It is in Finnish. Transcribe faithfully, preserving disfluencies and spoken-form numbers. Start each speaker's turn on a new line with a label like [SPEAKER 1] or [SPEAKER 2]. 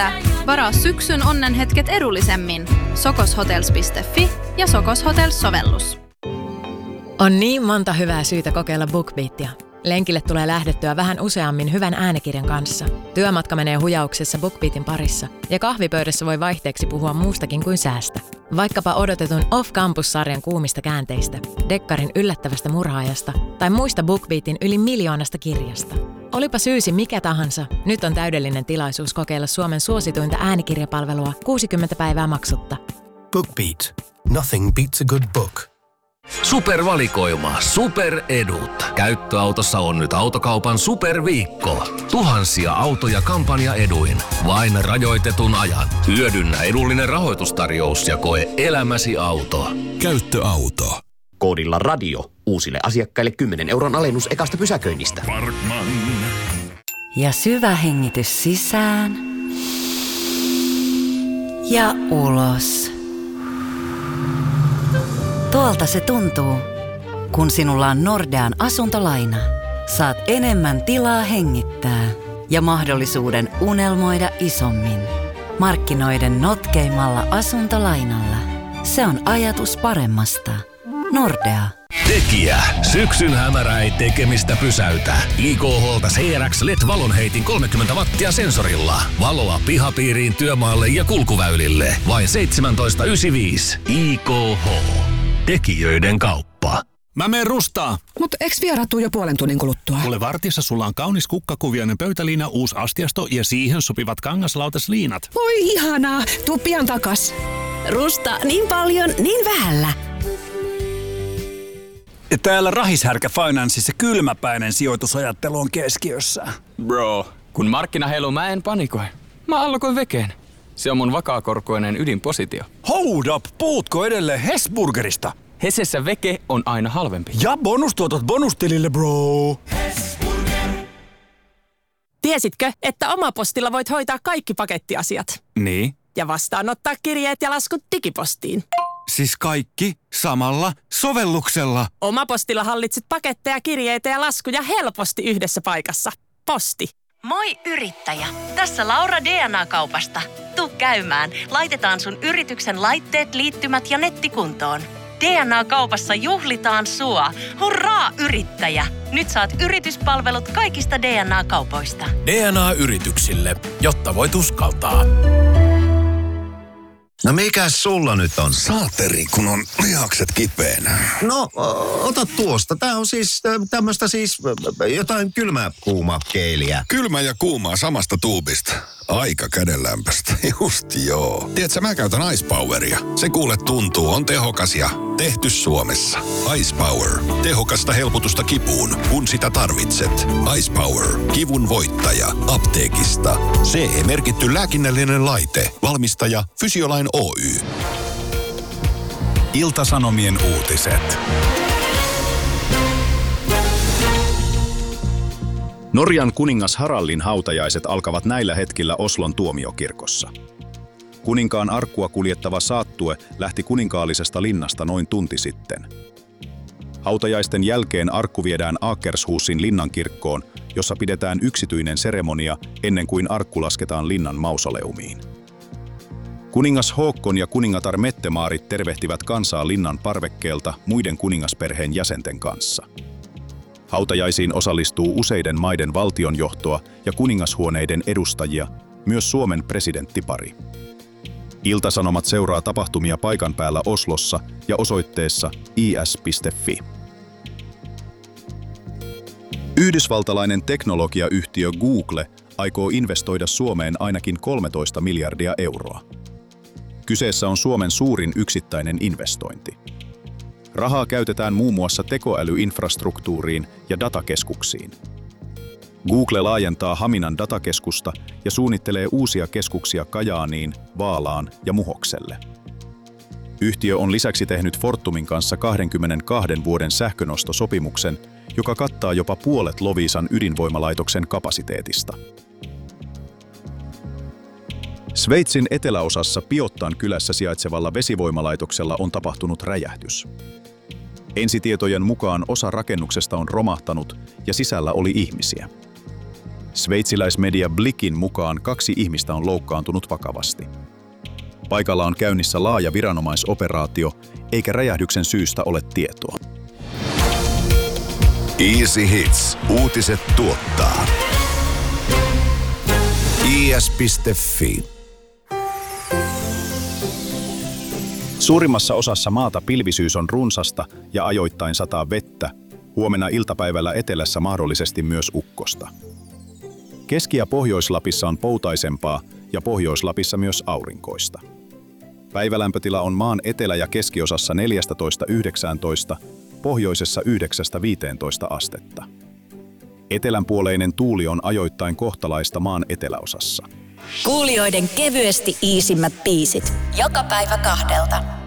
[SPEAKER 1] Varaa syksyn onnenhetket edullisemmin. sokoshotels piste fi ja Sokos Hotels-sovellus.
[SPEAKER 2] On niin monta hyvää syytä kokeilla BookBeatia. Lenkille tulee lähdettyä vähän useammin hyvän äänikirjan kanssa. Työmatka menee hujauksessa BookBeatin parissa. Ja kahvipöydässä voi vaihteeksi puhua muustakin kuin säästä. Vaikkapa odotetun Off-Campus-sarjan kuumista käänteistä, dekkarin yllättävästä murhaajasta tai muista BookBeatin yli miljoonasta kirjasta. Olipa syysi mikä tahansa, nyt on täydellinen tilaisuus kokeilla Suomen suosituinta äänikirjapalvelua kuusikymmentä päivää maksutta.
[SPEAKER 3] BookBeat. Nothing beats a good book.
[SPEAKER 4] Supervalikoima, superedut. Käyttöautossa on nyt Autokaupan superviikko. Tuhansia autoja kampanjaeduin. Vain rajoitetun ajan. Hyödynnä edullinen rahoitustarjous ja koe elämäsi auto.
[SPEAKER 3] Käyttöauto.
[SPEAKER 5] Koodilla radio. Uusille asiakkaille kymmenen euron alennus ekasta pysäköinnistä.
[SPEAKER 6] Parkman.
[SPEAKER 7] Ja syvä hengitys sisään. Ja ulos. Tuolta se tuntuu, kun sinulla on Nordean asuntolaina. Saat enemmän tilaa hengittää ja mahdollisuuden unelmoida isommin. Markkinoiden notkeimmalla asuntolainalla. Se on ajatus paremmasta. Nordea.
[SPEAKER 4] Tekijä. Syksyn hämärä ei tekemistä pysäytä. I K H:lta C R X L E D-valonheitin kolmekymmentä wattia sensorilla. Valoa pihapiiriin, työmaalle ja kulkuväylille. Vain seitsemäntoista yhdeksänkymmentäviisi. I K H. Tekijöiden kauppa.
[SPEAKER 8] Mä meen rustaa.
[SPEAKER 9] Mut eks vieraat tuu jo puolen tunnin kuluttua?
[SPEAKER 8] Kuule, vartissa sulla on kaunis kukkakuvioinen pöytäliina, uusi astiasto ja siihen sopivat kangaslautasliinat.
[SPEAKER 9] Oi ihanaa, tuu pian takas.
[SPEAKER 10] Rusta niin paljon, niin vähällä.
[SPEAKER 11] Täällä Rahishärkä Financeissa kylmäpäinen sijoitusajattelu on keskiössä.
[SPEAKER 12] Bro, kun markkinaheilu mä en panikoi. Mä allokoin vekeen. Se on mun vakaakorkoinen ydinpositio.
[SPEAKER 11] Hold up, puhutko edelleen Hesburgerista?
[SPEAKER 12] Hesessä veke on aina halvempi.
[SPEAKER 11] Ja bonustuotot bonustilille, bro.
[SPEAKER 10] Tiesitkö, että Omapostilla voit hoitaa kaikki pakettiasiat?
[SPEAKER 11] Niin.
[SPEAKER 10] Ja vastaanottaa kirjeet ja laskut digipostiin.
[SPEAKER 11] Siis kaikki samalla sovelluksella.
[SPEAKER 10] Omapostilla hallitset paketteja, kirjeitä ja laskuja helposti yhdessä paikassa. Posti.
[SPEAKER 13] Moi yrittäjä! Tässä Laura D N A-kaupasta. Tuu käymään. Laitetaan sun yrityksen laitteet, liittymät ja nettikuntoon. D N A-kaupassa juhlitaan sua. Hurraa yrittäjä! Nyt saat yrityspalvelut kaikista D N A-kaupoista.
[SPEAKER 3] D N A-yrityksille, jotta voit uskaltaa.
[SPEAKER 14] No mikäs sulla nyt on?
[SPEAKER 15] Saateri, kun on lihakset kipeänä.
[SPEAKER 14] No, ota tuosta. Tää on siis tämmöstä siis jotain kylmää kuuma keeliä.
[SPEAKER 15] Kylmä ja kuumaa samasta tuubista. Aika kädenlämpöstä. Just joo. Tiedätkö, mä käytän Ice Poweria. Se kuule tuntuu, on tehokas ja tehty Suomessa. Ice Power. Tehokasta helpotusta kipuun, kun sitä tarvitset. Ice Power. Kivun voittaja. Apteekista. C E-merkitty lääkinnällinen laite. Valmistaja Fysiolain Oy.
[SPEAKER 16] Ilta-Sanomien uutiset. Norjan kuningas Haraldin hautajaiset alkavat näillä hetkillä Oslon tuomiokirkossa. Kuninkaan arkkua kuljettava saattue lähti kuninkaallisesta linnasta noin tunti sitten. Hautajaisten jälkeen arkku viedään Akershusin linnankirkkoon, jossa pidetään yksityinen seremonia ennen kuin arkku lasketaan linnan mausoleumiin. Kuningas Håkon ja kuningatar Mette-Maarit tervehtivät kansaa linnan parvekkeelta muiden kuningasperheen jäsenten kanssa. Hautajaisiin osallistuu useiden maiden valtionjohtoa ja kuningashuoneiden edustajia, myös Suomen presidenttipari. Ilta-Sanomat seuraa tapahtumia paikan päällä Oslossa ja osoitteessa i s piste f i. Yhdysvaltalainen teknologiayhtiö Google aikoo investoida Suomeen ainakin kolmetoista miljardia euroa. Kyseessä on Suomen suurin yksittäinen investointi. Rahaa käytetään muun muassa tekoälyinfrastruktuuriin ja datakeskuksiin. Google laajentaa Haminan datakeskusta ja suunnittelee uusia keskuksia Kajaaniin, Vaalaan ja Muhokselle. Yhtiö on lisäksi tehnyt Fortumin kanssa kaksikymmentäkaksi vuoden sähkönostosopimuksen, joka kattaa jopa puolet Loviisan ydinvoimalaitoksen kapasiteetista. Sveitsin eteläosassa Piottan kylässä sijaitsevalla vesivoimalaitoksella on tapahtunut räjähdys. Ensitietojen mukaan osa rakennuksesta on romahtanut ja sisällä oli ihmisiä. Sveitsiläismedia Blickin mukaan kaksi ihmistä on loukkaantunut vakavasti. Paikalla on käynnissä laaja viranomaisoperaatio, eikä räjähdyksen syystä ole tietoa.
[SPEAKER 15] Easy Hits. Uutiset tuottaa. I S piste F I.
[SPEAKER 16] Suurimmassa osassa maata pilvisyys on runsasta ja ajoittain sataa vettä. Huomenna iltapäivällä etelässä mahdollisesti myös ukkosta. Keski- ja Pohjois-Lapissa on poutaisempaa ja Pohjois-Lapissa myös aurinkoista. Päivälämpötila on maan etelä- ja keskiosassa neljätoista yhdeksäntoista, pohjoisessa yhdeksästä viiteentoista astetta. Etelänpuoleinen tuuli on ajoittain kohtalaista maan eteläosassa.
[SPEAKER 6] Kuulijoiden kevyesti iisimmät biisit. Joka päivä kahdelta.